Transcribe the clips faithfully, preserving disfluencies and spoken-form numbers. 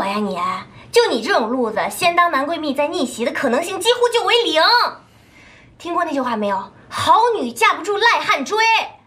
呀你！就你这种路子，先当男闺蜜再逆袭的可能性几乎就为零。听过那句话没有？好女架不住赖汉追。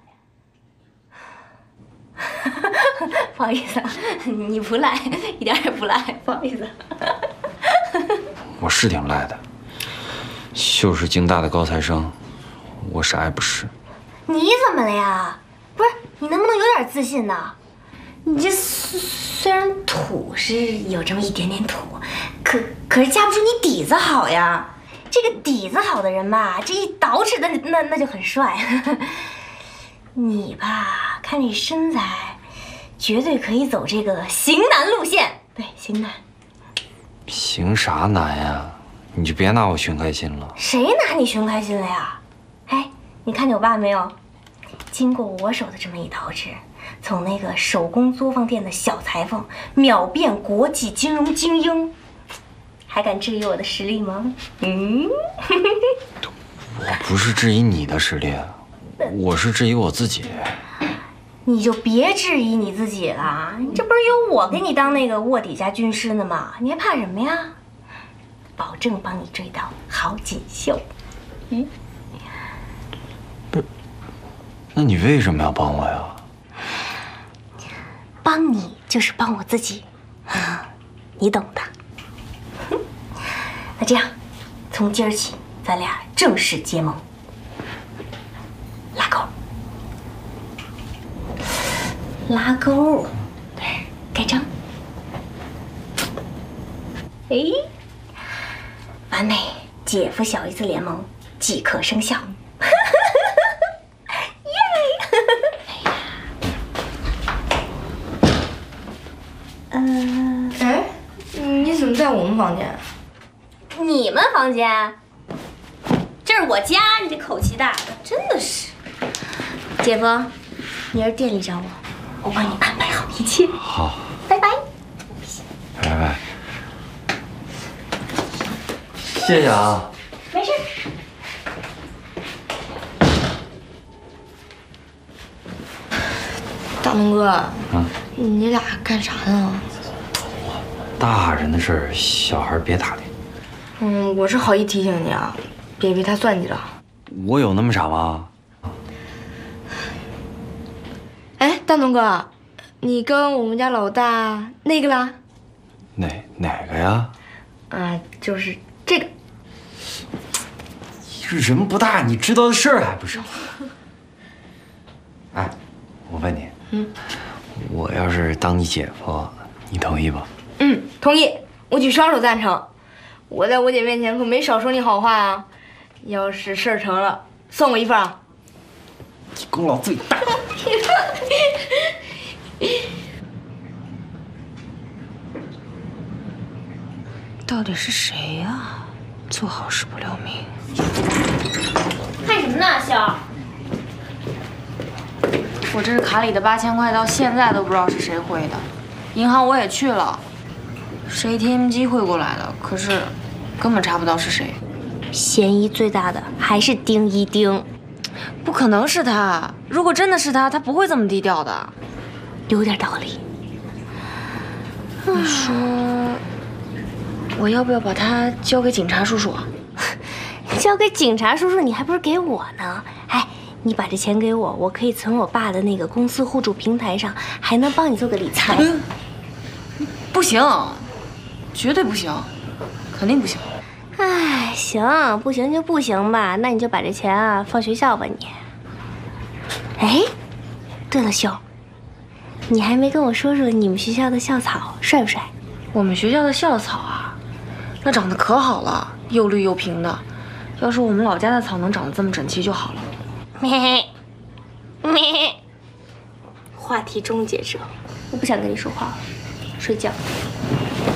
不好意思，你不赖，一点也不赖，不好意思。 我是挺赖的，秀是京大的高材生，我啥也不是。 你怎么了呀？不是，你能不能有点自信呢？你这虽然土是有这么一点点土，可可是架不住你底子好呀。这个底子好的人吧，这一捯饬的那那就很帅。你吧，看这身材，绝对可以走这个型男路线。对，型男。 型啥男呀？你就别拿我寻开心了。 谁拿你寻开心了呀？哎，你看见我爸没有？经过我手的这么一捯饬，从那个手工作坊店的小裁缝，秒变国际金融精英，还敢质疑我的实力吗？嗯， 我不是质疑你的实力，我是质疑我自己。 你就别质疑你自己了，你这不是有我给你当那个卧底加军师呢吗？你还怕什么呀？保证帮你追到郝锦绣。嗯， 不是，那你为什么要帮我呀？ 帮你就是帮我自己，你懂的。那这样，从今儿起，咱俩正式结盟，拉钩。拉钩，对，盖章。哎，完美，姐夫小 S 联盟即刻生效。耶！嗯， 哎，你怎么在我们房间？ 你们房间？这是我家，你这口气大的，真的是。姐夫，明儿店里找我。我帮你安排好一切。 好， 拜拜。 拜拜。谢谢啊。 没事。 大龙哥， 嗯， 你俩干啥呢？ 大人的事儿，小孩别打听。 嗯，我是好意提醒你啊，别被他算计了。 我有那么傻吗？ 哎，大龙哥，你跟我们家老大那个啦？ 哪哪个呀？ 啊，就是这个。 人不大，你知道的事儿还不少。哎，我问你，嗯，我要是当你姐夫，你同意吧？ 嗯，同意，我举双手赞成。我在我姐面前可没少说你好话啊。要是事儿成了，送我一份啊。 你功劳最大。 到底是谁呀？做好事不留名。 看什么呢，潇？ 我这卡里的八千块到现在都不知道是谁汇的，银行我也去了，是 A T M 机汇过来的，可是根本查不到是谁。 嫌疑最大的还是丁一丁。 不可能是他，如果真的是他，他不会这么低调的。 有点道理。 你说，我要不要把他交给警察叔叔啊？ 交给警察叔叔，你还不是给我呢？哎，你把这钱给我，我可以存我爸的那个公司互助平台上，还能帮你做个理财。 嗯，不行，绝对不行，肯定不行。 哎，行，不行就不行吧，那你就把这钱啊放学校吧你。哎，对了，秀，你还没跟我说说你们学校的校草帅不帅？ 我们学校的校草啊，那长得可好了，又绿又平的。要是我们老家的草能长得这么整齐就好了。 咩咩，话题终结者，我不想跟你说话了，睡觉。